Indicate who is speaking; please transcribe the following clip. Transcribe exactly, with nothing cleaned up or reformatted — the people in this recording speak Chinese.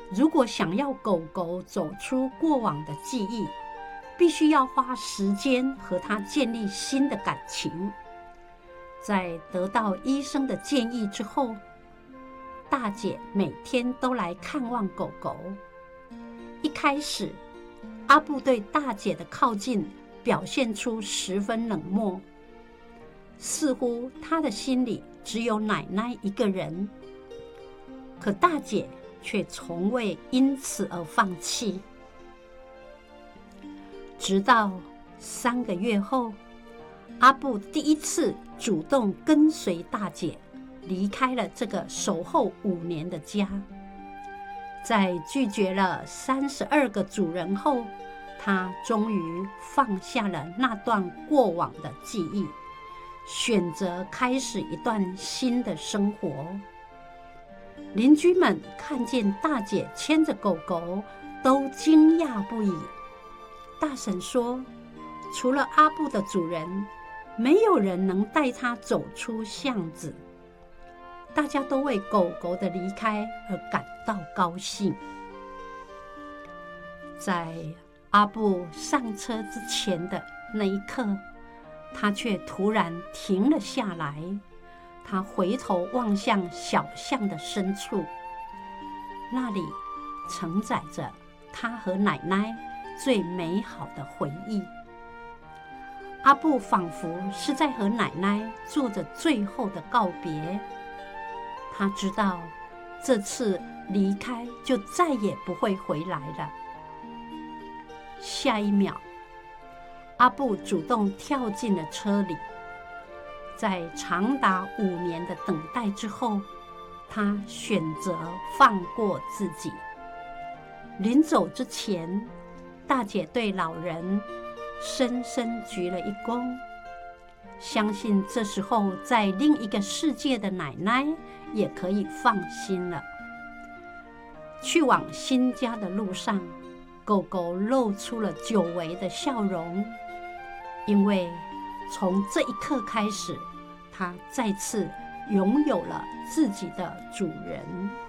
Speaker 1: 如果想要狗狗走出过往的记忆，必须要花时间和它建立新的感情。在得到医生的建议之后，大姐每天都来看望狗狗。一开始，阿布对大姐的靠近表现出十分冷漠，似乎他的心里只有奶奶一个人。可大姐却从未因此而放弃。直到三个月后，阿布第一次主动跟随大姐离开了这个守候五年的家。在拒绝了三十二个主人后，他终于放下了那段过往的记忆，选择开始一段新的生活。邻居们看见大姐牵着狗狗，都惊讶不已。大婶说，除了阿布的主人，没有人能带他走出巷子。大家都为狗狗的离开而感到高兴。在阿布上车之前的那一刻，他却突然停了下来。他回头望向小巷的深处，那里承载着他和奶奶最美好的回忆。阿布仿佛是在和奶奶做着最后的告别。他知道这次离开就再也不会回来了。下一秒，阿布主动跳进了车里。在长达五年的等待之后，他选择放过自己。临走之前，大姐对老人深深鞠了一躬，相信这时候在另一个世界的奶奶也可以放心了。去往新家的路上，狗狗露出了久违的笑容，因为从这一刻开始，它再次拥有了自己的主人。